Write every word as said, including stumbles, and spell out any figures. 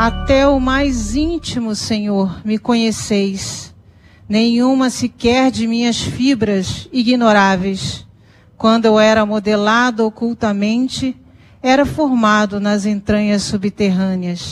Até o mais íntimo, Senhor, me conheceis. Nenhuma sequer de minhas fibras ignoráveis. Quando eu era modelado ocultamente, era formado nas entranhas subterrâneas.